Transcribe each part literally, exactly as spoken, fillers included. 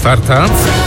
czwarta.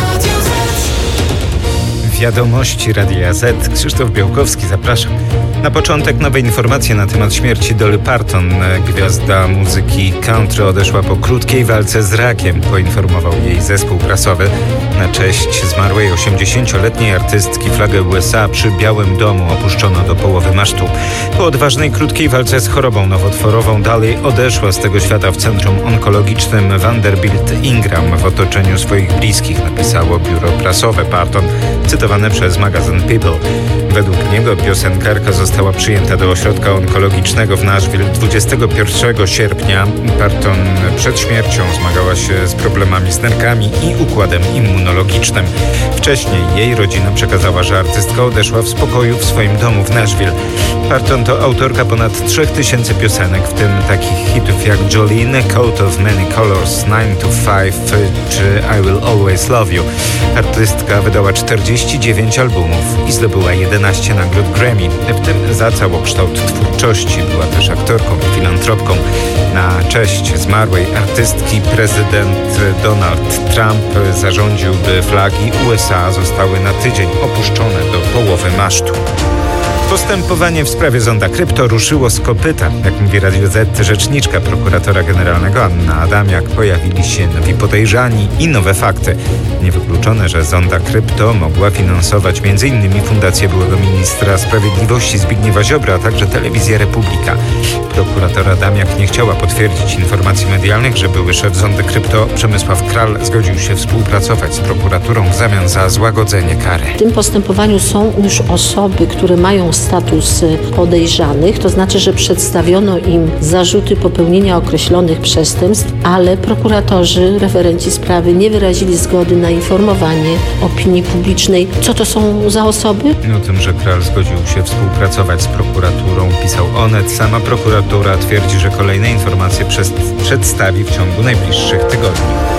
Wiadomości Radia Z. Krzysztof Białkowski, zapraszam. Na początek nowe informacje na temat śmierci Dolly Parton. Gwiazda muzyki country odeszła po krótkiej walce z rakiem, poinformował jej zespół prasowy. Na cześć zmarłej osiemdziesięcioletniej artystki flagę U S A przy Białym Domu opuszczono do połowy masztu. Po odważnej krótkiej walce z chorobą nowotworową Dolly odeszła z tego świata w centrum onkologicznym Vanderbilt Ingram w otoczeniu swoich bliskich, napisało biuro prasowe Parton, cytowane przez magazyn People. Według niego piosenkarka została przyjęta do ośrodka onkologicznego w Nashville dwudziestego pierwszego sierpnia. Parton przed śmiercią zmagała się z problemami z nerkami i układem immunologicznym. Wcześniej jej rodzina przekazała, że artystka odeszła w spokoju w swoim domu w Nashville. Parton to autorka ponad trzech tysięcy piosenek, w tym takich hitów jak Jolene, Coat of Many Colors, nine to five czy I Will Always Love You. Artystka wydała czterdzieści dziewięć albumów i zdobyła jedenaście nagród Grammy, w tym za całokształt twórczości. Była też aktorką i filantropką. Na cześć zmarłej artystki prezydent Donald Trump zarządził, by flagi U S A zostały na tydzień opuszczone do połowy masztu. Postępowanie w sprawie zonda krypto ruszyło z kopyta. Jak mówi Radio Z, rzeczniczka prokuratora generalnego Anna Adamiak, pojawili się nowi podejrzani i nowe fakty. Niewykluczone, że zonda krypto mogła finansować między innymi fundację byłego ministra sprawiedliwości Zbigniewa Ziobry, a także telewizję Republika. Prokurator Adamiak nie chciała potwierdzić informacji medialnych, że były szef zondy krypto Przemysław Kral zgodził się współpracować z prokuraturą w zamian za złagodzenie kary. W tym postępowaniu są już osoby, które mają status podejrzanych, to znaczy, że przedstawiono im zarzuty popełnienia określonych przestępstw, ale prokuratorzy, referenci sprawy nie wyrazili zgody na informowanie opinii publicznej. Co to są za osoby? O tym, że Kral zgodził się współpracować z prokuraturą, pisał Onet. Sama prokuratura twierdzi, że kolejne informacje przez, przedstawi w ciągu najbliższych tygodni.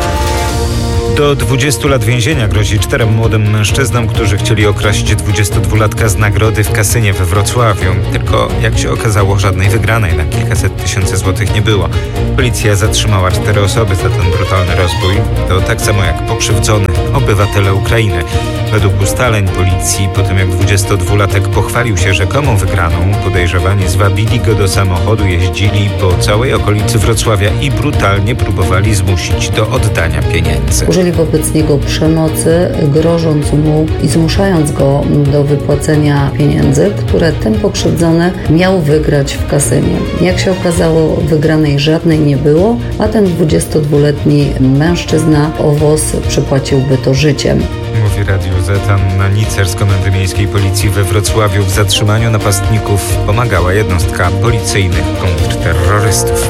Do dwudziestu lat więzienia grozi czterem młodym mężczyznom, którzy chcieli okraść dwudziestodwulatka z nagrody w kasynie we Wrocławiu. Tylko, jak się okazało, żadnej wygranej na kilkaset tysięcy złotych nie było. Policja zatrzymała cztery osoby za ten brutalny rozbój. To tak samo jak pokrzywdzony obywatele Ukrainy. Według ustaleń policji, po tym jak dwudziestodwulatek pochwalił się rzekomą wygraną, podejrzewani zwabili go do samochodu, jeździli po całej okolicy Wrocławia i brutalnie próbowali zmusić do oddania pieniędzy. Użyli wobec niego przemocy, grożąc mu i zmuszając go do wypłacenia pieniędzy, które ten pokrzywdzony miał wygrać w kasynie. Jak się okazało, wygranej żadnej nie było, a ten dwudziestodwuletni mężczyzna o W O S przypłaciłby to życiem. Mówi Radio Z. Anna Nicer z Komendy Miejskiej Policji we Wrocławiu. W zatrzymaniu napastników pomagała jednostka policyjnych kontrterrorystów.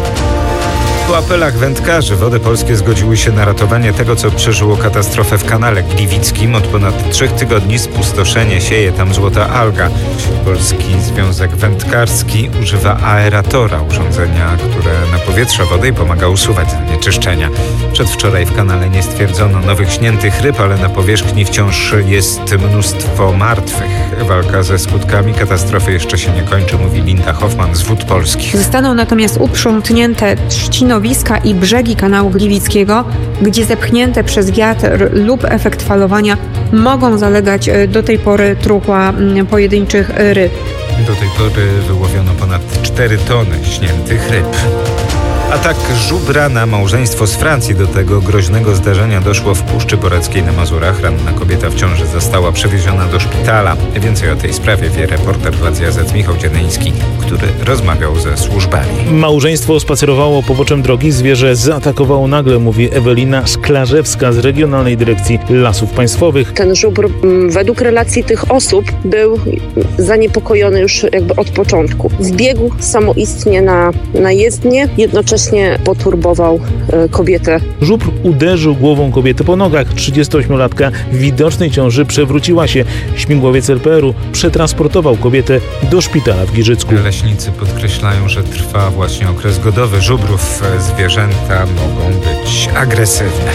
Po apelach wędkarzy Wody Polskie zgodziły się na ratowanie tego, co przeżyło katastrofę w kanale gliwickim. Od ponad trzech tygodni spustoszenie sieje tam złota alga. Polski Związek Wędkarski używa aeratora, urządzenia, które napowietrza wodę i pomaga usuwać zanieczyszczenia. Przedwczoraj w kanale nie stwierdzono nowych śniętych ryb, ale na powierzchni wciąż jest mnóstwo martwych. Walka ze skutkami katastrofy jeszcze się nie kończy, mówi Linda Hoffman z Wód Polskich. Zostaną natomiast uprzątnięte trzcinowiska i brzegi kanału gliwickiego, gdzie zepchnięte przez wiatr lub efekt falowania mogą zalegać do tej pory truchła pojedynczych ryb. Do tej pory wyłowiono ponad cztery tony śniętych ryb. Atak żubra na małżeństwo z Francji. Do tego groźnego zdarzenia doszło w Puszczy Boreckiej na Mazurach. Ranna kobieta w ciąży została przewieziona do szpitala. Więcej o tej sprawie wie reporter Radia Z Michał Dzienyński, który rozmawiał ze służbami. Małżeństwo spacerowało poboczem drogi. Zwierzę zaatakowało nagle, mówi Ewelina Szklarzewska z Regionalnej Dyrekcji Lasów Państwowych. Ten żubr według relacji tych osób był zaniepokojony już jakby od początku. Wbiegł samoistnie na, na jezdnię, jednocześnie poturbował kobietę. Żubr uderzył głową kobiety po nogach. trzydziestoośmiolatka w widocznej ciąży przewróciła się. Śmigłowiec L P R u przetransportował kobietę do szpitala w Giżycku. Leśnicy podkreślają, że trwa właśnie okres godowy żubrów. Zwierzęta mogą być agresywne.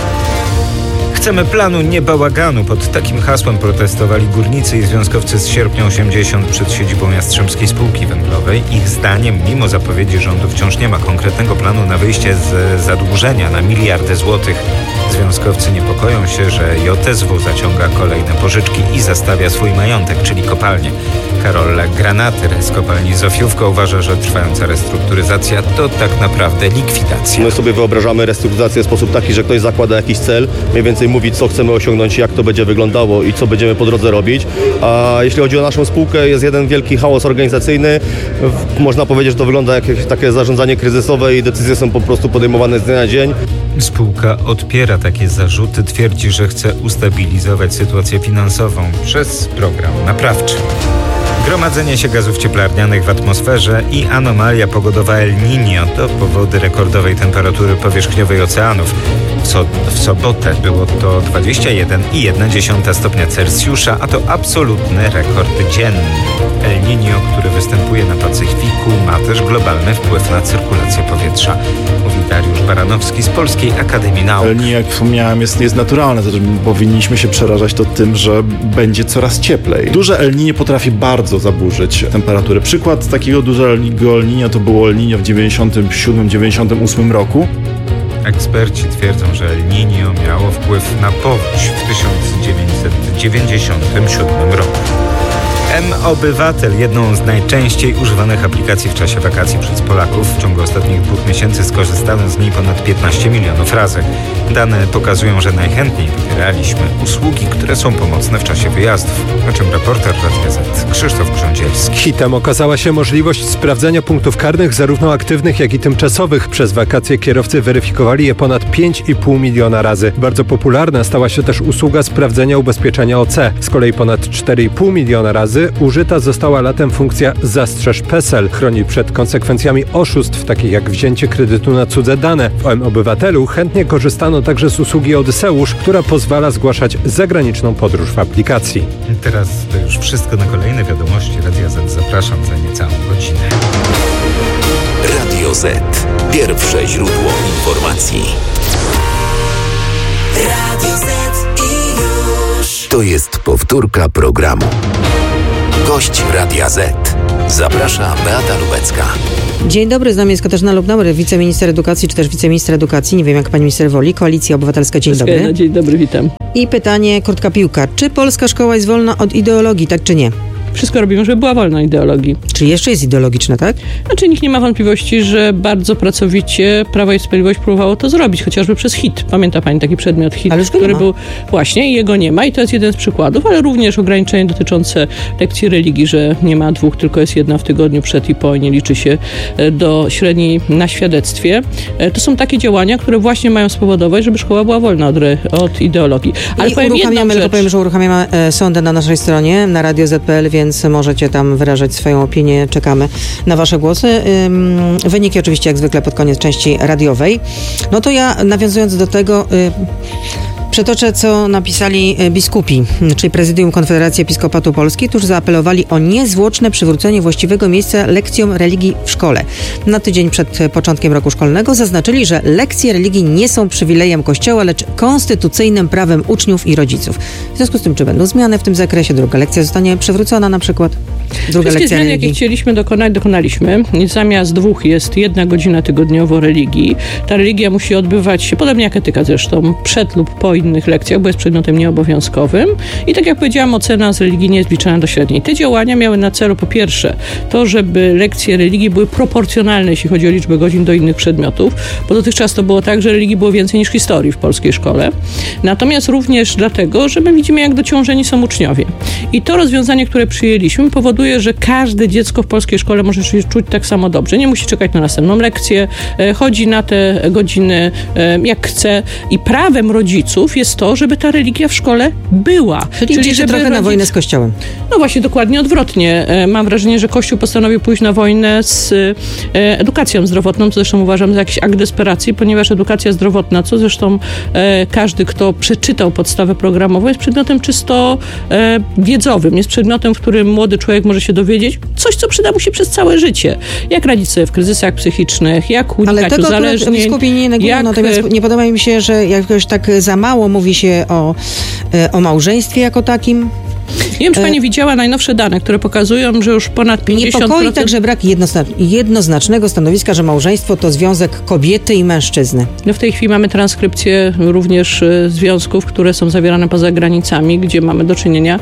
Chcemy planu, nie bałaganu. Pod takim hasłem protestowali górnicy i związkowcy z Sierpnia osiemdziesiąt przed siedzibą Jastrzębskiej Spółki Węglowej. Ich zdaniem, mimo zapowiedzi rządu, wciąż nie ma konkretnego planu na wyjście z zadłużenia na miliardy złotych. Związkowcy niepokoją się, że J S W zaciąga kolejne pożyczki i zastawia swój majątek, czyli kopalnie. Karol Granatyr z kopalni Zofiówka uważa, że trwająca restrukturyzacja to tak naprawdę likwidacja. My sobie wyobrażamy restrukturyzację w sposób taki, że ktoś zakłada jakiś cel, mniej więcej mówi, co chcemy osiągnąć, jak to będzie wyglądało i co będziemy po drodze robić. A jeśli chodzi o naszą spółkę, jest jeden wielki chaos organizacyjny. Można powiedzieć, że to wygląda jak jakieś takie zarządzanie kryzysowe i decyzje są po prostu podejmowane z dnia na dzień. Spółka odpiera takie zarzuty, twierdzi, że chce ustabilizować sytuację finansową przez program naprawczy. Gromadzenie się gazów cieplarnianych w atmosferze i anomalia pogodowa El Niño to powody rekordowej temperatury powierzchniowej oceanów. Co w sobotę było to dwadzieścia jeden i jedna dziesiąta stopnia Celsjusza, a to absolutny rekord dzienny. El Niño, który występuje na Pacyfiku, ma też globalny wpływ na cyrkulację powietrza. Mówi Dariusz Baranowski z Polskiej Akademii Nauk. El Niño, jak wspomniałem, jest, jest naturalne, zatem powinniśmy się przerażać to tym, że będzie coraz cieplej. Duże El Niño potrafi bardzo zaburzyć temperaturę. Przykład takiego dużego El Niño to było El Niño w dziewięćdziesiątym siódmym dziewięćdziesiątym ósmym roku. Eksperci twierdzą, że El Niño miało wpływ na powódź w tysiąc dziewięćset dziewięćdziesiątym siódmym roku. M-Obywatel, jedną z najczęściej używanych aplikacji w czasie wakacji przez Polaków. W ciągu ostatnich dwóch miesięcy skorzystało z niej ponad piętnaście milionów razy. Dane pokazują, że najchętniej wybieraliśmy usługi, które są pomocne w czasie wyjazdów. O czym reporter Radia Z Krzysztof Grządzielski. Hitem okazała się możliwość sprawdzenia punktów karnych, zarówno aktywnych, jak i tymczasowych. Przez wakacje kierowcy weryfikowali je ponad pięć i pół miliona razy. Bardzo popularna stała się też usługa sprawdzenia ubezpieczenia O C. Z kolei ponad cztery i pół miliona razy użyta została latem funkcja Zastrzeż PESEL. Chroni przed konsekwencjami oszustw, takich jak wzięcie kredytu na cudze dane. W M-Obywatelu chętnie korzystano także z usługi Odyseusz, która pozwala zgłaszać zagraniczną podróż w aplikacji. Teraz to już wszystko. Na kolejne wiadomości Radia Z zapraszam za niecałą godzinę. Radio Z. Pierwsze źródło informacji. Radio Z i już. To jest powtórka programu. Gość Radia Z. Zaprasza Beata Lubecka. Dzień dobry, z nami jest Katarzyna Lubnauer, wiceminister edukacji, czy też wiceminister edukacji, nie wiem jak pani minister woli, Koalicja Obywatelska, dzień dobry. No, dzień dobry, witam. I pytanie, krótka piłka, czy polska szkoła jest wolna od ideologii, tak czy nie? Wszystko robimy, żeby była wolna ideologii. Czyli jeszcze jest ideologiczna, tak? Znaczy nikt nie ma wątpliwości, że bardzo pracowicie Prawo i Sprawiedliwość próbowało to zrobić, chociażby przez H I T. Pamięta pani taki przedmiot H I T, który był właśnie i jego nie ma i to jest jeden z przykładów, ale również ograniczenie dotyczące lekcji religii, że nie ma dwóch, tylko jest jedna w tygodniu przed i po i nie liczy się do średniej na świadectwie. To są takie działania, które właśnie mają spowodować, żeby szkoła była wolna od, od ideologii. Ale I uruchamiamy, tylko powiem, że uruchamiamy sondę na naszej stronie, na radio zet kropka pe el, więc możecie tam wyrażać swoją opinię. Czekamy na wasze głosy. Wyniki oczywiście jak zwykle pod koniec części radiowej. No to ja, nawiązując do tego, przytoczę, co napisali biskupi, czyli Prezydium Konfederacji Episkopatu Polski, którzy zaapelowali o niezwłoczne przywrócenie właściwego miejsca lekcjom religii w szkole. Na tydzień przed początkiem roku szkolnego zaznaczyli, że lekcje religii nie są przywilejem Kościoła, lecz konstytucyjnym prawem uczniów i rodziców. W związku z tym, czy będą zmiany w tym zakresie, druga lekcja zostanie przywrócona na przykład? Druga Wszystkie lekcja zmiany, religii. jakie chcieliśmy dokonać, dokonaliśmy. Zamiast dwóch jest jedna godzina tygodniowo religii. Ta religia musi odbywać się, podobnie jak etyka zresztą, przed lub po innych lekcjach, bo jest przedmiotem nieobowiązkowym. I tak jak powiedziałam, ocena z religii nie jest wliczana do średniej. Te działania miały na celu po pierwsze to, żeby lekcje religii były proporcjonalne, jeśli chodzi o liczbę godzin do innych przedmiotów, bo dotychczas to było tak, że religii było więcej niż historii w polskiej szkole. Natomiast również dlatego, że my widzimy, jak dociążeni są uczniowie. I to rozwiązanie, które przyjęliśmy, powoduje, że każde dziecko w polskiej szkole może się czuć tak samo dobrze. Nie musi czekać na następną lekcję, chodzi na te godziny jak chce i prawem rodziców jest to, żeby ta religia w szkole była. Czyli, Czyli żeby trochę rodzic... na wojnę z Kościołem. No właśnie, dokładnie odwrotnie. Mam wrażenie, że Kościół postanowił pójść na wojnę z edukacją zdrowotną, co zresztą uważam za jakiś akt desperacji, ponieważ edukacja zdrowotna, co zresztą każdy, kto przeczytał podstawę programową, jest przedmiotem czysto wiedzowym. Jest przedmiotem, w którym młody człowiek może się dowiedzieć coś, co przyda mu się przez całe życie. Jak radzić sobie w kryzysach psychicznych, jak unikać Ale tego uzależnień. biskupi nie negują, jak... natomiast nie podoba mi się, że jakoś tak za mało mówi się o, o małżeństwie jako takim. Nie wiem, czy pani e... widziała najnowsze dane, które pokazują, że już ponad pięćdziesiąt procent... Niepokoi także brak jednoznacznego stanowiska, że małżeństwo to związek kobiety i mężczyzny. No w tej chwili mamy transkrypcję również związków, które są zawierane poza granicami, gdzie mamy do czynienia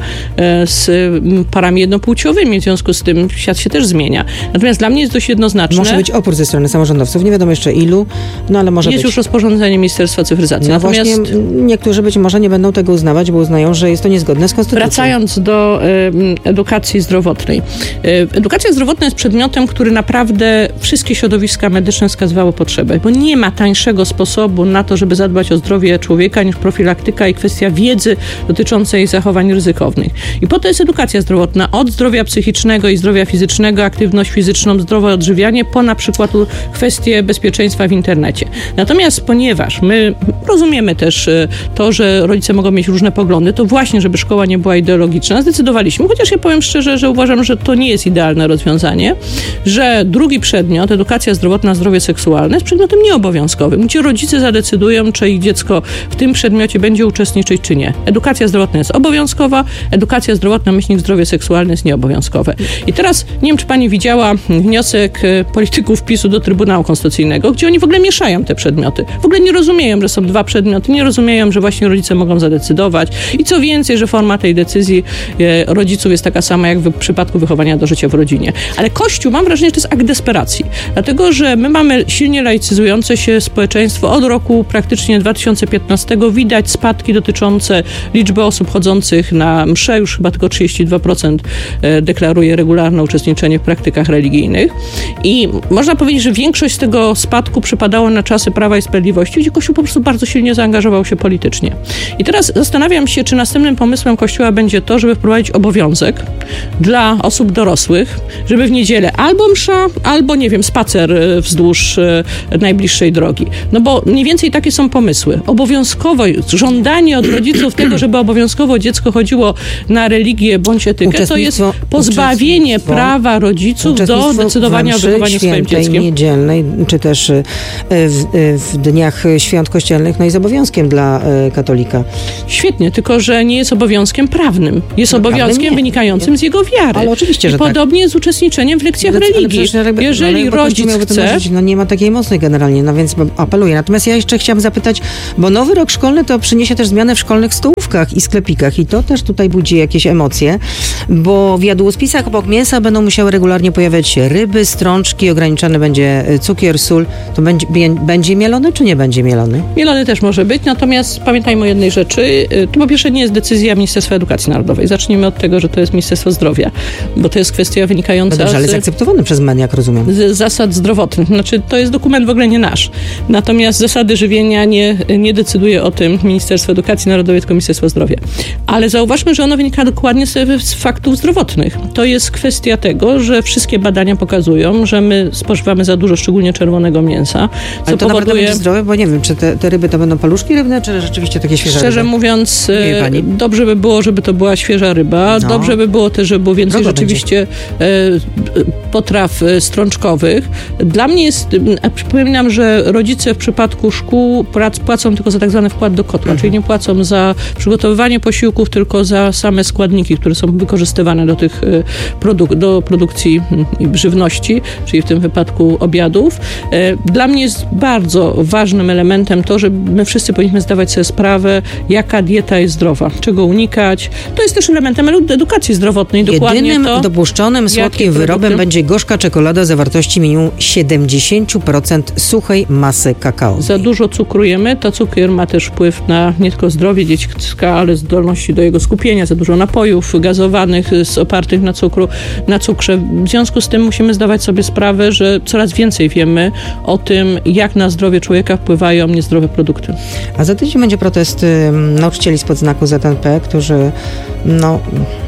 z parami jednopłciowymi. W związku z tym świat się też zmienia. Natomiast dla mnie jest dość jednoznaczne... Może być opór ze strony samorządowców. Nie wiadomo jeszcze ilu, no ale może jest być. Jest już rozporządzenie Ministerstwa Cyfryzacji. No Natomiast właśnie niektórzy być może nie będą tego uznawać, bo uznają, że jest to niezgodne z konstytucją. Wracając do y, edukacji zdrowotnej. Y, edukacja zdrowotna jest przedmiotem, który naprawdę wszystkie środowiska medyczne wskazywały potrzebę, bo nie ma tańszego sposobu na to, żeby zadbać o zdrowie człowieka niż profilaktyka i kwestia wiedzy dotyczącej zachowań ryzykownych. I po to jest edukacja zdrowotna. Od zdrowia psychicznego i zdrowia fizycznego, aktywność fizyczną, zdrowe odżywianie, po na przykład kwestie bezpieczeństwa w internecie. Natomiast ponieważ my rozumiemy też to, że rodzice mogą mieć różne poglądy, to właśnie, żeby szkoła nie była ideologiczna, zdecydowaliśmy, chociaż ja powiem szczerze, że uważam, że to nie jest idealne rozwiązanie, że drugi przedmiot, edukacja zdrowotna, zdrowie seksualne, jest przedmiotem nieobowiązkowym, gdzie rodzice zadecydują, czy ich dziecko w tym przedmiocie będzie uczestniczyć, czy nie. Edukacja zdrowotna jest obowiązkowa, edukacja zdrowotna, myślnik zdrowie seksualne jest nieobowiązkowe. I teraz, nie wiem, czy pani widziała wniosek polityków PiSu do Trybunału Konstytucyjnego, gdzie oni w ogóle mieszają te przedmioty. W ogóle nie rozumieją, że są dwa przedmioty, nie rozumieją, że właśnie rodzice mogą zadecydować i co więcej, że forma tej decyzji e, rodziców jest taka sama, jak w przypadku wychowania do życia w rodzinie. Ale Kościół, mam wrażenie, że to jest akt desperacji. Dlatego, że my mamy silnie laicyzujące się społeczeństwo. Od roku praktycznie dwa tysiące piętnastego widać spadki dotyczące liczby osób chodzących na msze. Już chyba tylko trzydzieści dwa procent deklaruje regularne uczestniczenie w praktykach religijnych. I można powiedzieć, że większość z tego spadku przypadało na czasy Prawa i Sprawiedliwości, gdzie Kościół po prostu bardzo silnie zaangażował się politycznie. I teraz zastanawiam się, czy następnym pomysłem Kościoła będzie to, żeby wprowadzić obowiązek dla osób dorosłych, żeby w niedzielę albo msza, albo, nie wiem, spacer wzdłuż najbliższej drogi. No bo mniej więcej takie są pomysły. Obowiązkowo, żądanie od rodziców tego, żeby obowiązkowo dziecko chodziło na religię bądź etykę, to jest pozbawienie prawa rodziców do decydowania o wychowaniu swoim dzieckiem. Niedzielnej, czy też w, w dniach świąt kościelnych, no jest obowiązkiem dla katolika. Świetnie, tylko że nie jest obowiązkiem prawnym. Jest no, obowiązkiem nie, wynikającym nie. z jego wiary. Ale oczywiście, że I podobnie tak. z uczestniczeniem w lekcjach ale, religii. Ale jeżeli no, rodzic chce... Marzyć, no nie ma takiej mocnej generalnie, no więc apeluję. Natomiast ja jeszcze chciałam zapytać, bo nowy rok szkolny to przyniesie też zmianę w szkolnych stołówkach i sklepikach i to też tutaj budzi jakieś emocje, bo w jadłospisach obok mięsa będą musiały regularnie pojawiać się ryby, strączki, ograniczany będzie cukier, sól. To będzie, będzie mielony, czy nie będzie mielony? Mielony też może być, natomiast pamiętajmy o jednej rzeczy. To po pierwsze nie jest decyzja Ministerstwa Edukacji Narodowej. Zacznijmy od tego, że to jest Ministerstwo Zdrowia, bo to jest kwestia wynikająca no dobrze, ale z... zaakceptowany przez M E N, jak rozumiem. Z zasad zdrowotnych. Znaczy, to jest dokument w ogóle nie nasz. Natomiast zasady żywienia nie, nie decyduje o tym Ministerstwo Edukacji Narodowej, tylko Ministerstwo Zdrowia. Ale zauważmy, że ono wynika dokładnie z faktów zdrowotnych. To jest kwestia tego, że wszystkie badania pokazują, że my spożywamy za dużo, szczególnie czerwonego mięsa. Co ale to powoduje... naprawdę będzie zdrowe, bo nie wiem, czy te, te ryby to będą paluszki rybne, czy rzeczywiście takie świeże Szczerze ryby? mówiąc, dobrze by było, żeby to była świeża ryba. No. Dobrze by było też, żeby było więcej Drogo rzeczywiście będzie. potraw strączkowych. Dla mnie jest, przypominam, że rodzice w przypadku szkół płacą tylko za tak zwany wkład do kotła, mhm. czyli nie płacą za przygotowywanie posiłków, tylko za same składniki, które są wykorzystywane do tych produk- do produkcji żywności, czyli w tym wypadku obiadów. Dla mnie jest bardzo ważnym elementem to, że my wszyscy powinniśmy zdawać sobie sprawę, jaka dieta jest zdrowa, czego unikać. To jest też elementem edukacji zdrowotnej. Dokładnie Jedynym to, dopuszczonym słodkim wyrobem będzie gorzka czekolada o zawartości minimum siedemdziesiąt procent suchej masy kakao. Za dużo cukru jemy, to cukier ma też wpływ na nie tylko zdrowie dziecka, ale zdolności do jego skupienia, za dużo napojów gazowanych, opartych na cukru, na cukrze. W związku z tym musimy zdawać sobie sprawę, że coraz więcej wiemy o tym, jak na zdrowie człowieka wpływają niezdrowe produkty. A za tydzień będzie protest y, nauczycieli spod znaku Z N P, którzy no...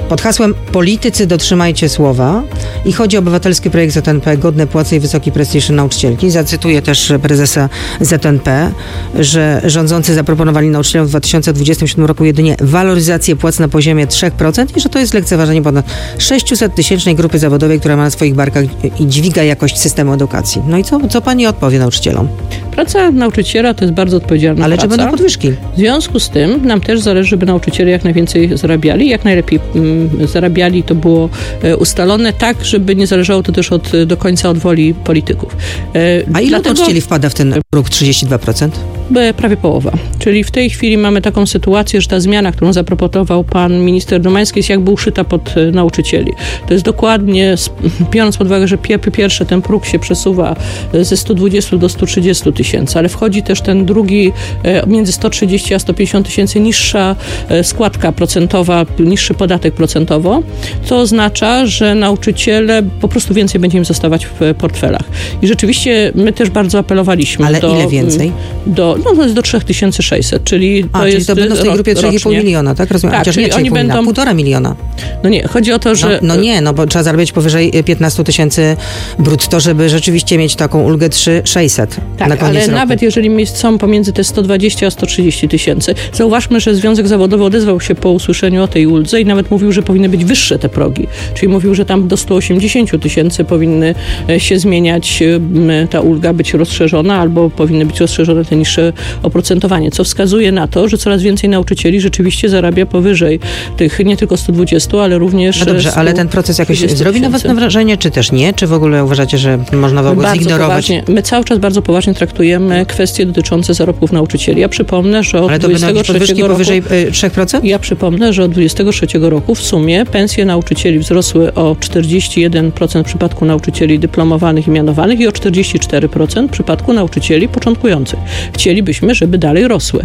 pod hasłem Politycy dotrzymajcie słowa i chodzi o obywatelski projekt Z N P Godne płace i wysoki prestiż nauczycielki. Zacytuję też prezesa Z N P, że rządzący zaproponowali nauczycielom w dwa tysiące dwudziestym siódmym roku jedynie waloryzację płac na poziomie trzy procent i że to jest lekceważenie ponad sześćset tysięcznej grupy zawodowej, która ma na swoich barkach i dźwiga jakość systemu edukacji. No i co, co pani odpowie nauczycielom? Praca nauczyciela to jest bardzo odpowiedzialna Ale praca. czy będą podwyżki? W związku z tym nam też zależy, żeby nauczyciele jak najwięcej zarabiali, jak najlepiej mm, zarabiali. To było e, ustalone tak, żeby nie zależało to też od, do końca od woli polityków. E, A ile dlatego, nauczycieli wpada w ten próg trzydzieści dwa procent? Prawie połowa. Czyli w tej chwili mamy taką sytuację, że ta zmiana, którą zaproponował pan minister Domański, jest jakby uszyta pod nauczycieli. To jest dokładnie, biorąc pod uwagę, że pier, pierwsze ten próg się przesuwa ze stu dwudziestu do stu trzydziestu tysięcy, ale wchodzi też ten drugi między sto trzydzieści a sto pięćdziesiąt tysięcy niższa składka procentowa, niższy podatek procentowo. To oznacza, że nauczyciele po prostu więcej będzie im zostawać w portfelach. I rzeczywiście my też bardzo apelowaliśmy. Ale do, ile więcej? Do, no to jest do trzy tysiące sześćset, czyli to A, jest czyli to będą w tej grupie trzy i pół miliona, tak? Rozumiem. Tak, Chociaż czyli nie oni będą... będą... półtora miliona. No nie, chodzi o to, że... No, no nie, no bo trzeba zarabiać powyżej piętnaście tysięcy brutto, żeby rzeczywiście mieć taką ulgę trzy tysiące sześćset tak, na koniec ale roku. nawet jeżeli są pomiędzy te sto dwadzieścia a sto trzydzieści tysięcy, zauważmy, że Związek Zawodowy odezwał się po usłyszeniu o tej uldze i nawet mówił, że powinny być wyższe te progi. Czyli mówił, że tam do stu osiemdziesięciu tysięcy powinny się zmieniać, ta ulga być rozszerzona albo powinny być rozszerzone te niższe oprocentowanie, co wskazuje na to, że coraz więcej nauczycieli rzeczywiście zarabia powyżej tych nie tylko stu dwudziestu, ale również No dobrze, ale ten proces jakoś zrobi na was na wrażenie, czy też nie? Czy w ogóle uważacie, że można w ogóle zignorować? Poważnie, my cały czas bardzo poważnie traktujemy kwestie dotyczące zarobków nauczycieli. Ja przypomnę, że od ale to będą jakieś podwyżki roku, powyżej trzy procent? Ja przypomnę, że od dwudziestego trzeciego roku w sumie pensje nauczycieli wzrosły o czterdzieści jeden procent w przypadku nauczycieli dyplomowanych i mianowanych i o czterdzieści cztery procent w przypadku nauczycieli początkujących. Chcielibyśmy, żeby dalej rosły.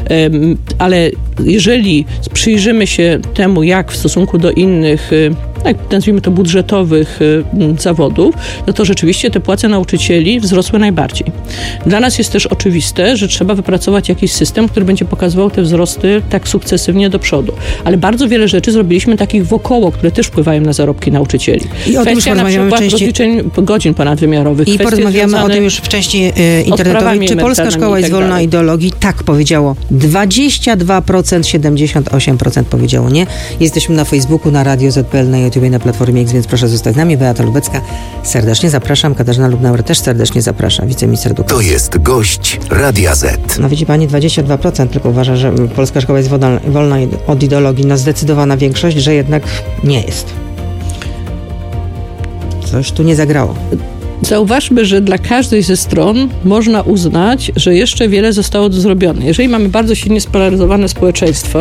Ale jeżeli przyjrzymy się temu, jak w stosunku do innych, tak nazwijmy to budżetowych zawodów, no to rzeczywiście te płace nauczycieli wzrosły najbardziej. Dla nas jest też oczywiste, że trzeba wypracować jakiś system, który będzie pokazywał te wzrosty tak sukcesywnie do przodu. Ale bardzo wiele rzeczy zrobiliśmy takich wokoło, które też wpływają na zarobki nauczycieli. I o tym już Kwestia na przykład części... rozliczeń godzin ponadwymiarowych. I porozmawiamy o tym już w części e, internetowej. Czy Polska Szkoła jest wolna ideologii? Tak powiedziało dwadzieścia dwa procent, siedemdziesiąt osiem procent powiedziało nie. Jesteśmy na Facebooku, na Radio Z P L, na YouTube, na Platformie X, więc proszę zostać z nami. Beata Lubecka, serdecznie zapraszam. Katarzyna Lubnauer też serdecznie zapraszam. Wiceminister edukacji. To jest gość Radia Z. No widzi pani, dwadzieścia dwa procent tylko uważa, że Polska Szkoła jest wolna, wolna od ideologii. No zdecydowana większość, że jednak nie jest. Coś tu nie zagrało. Zauważmy, że dla każdej ze stron można uznać, że jeszcze wiele zostało zrobione. Jeżeli mamy bardzo silnie spolaryzowane społeczeństwo,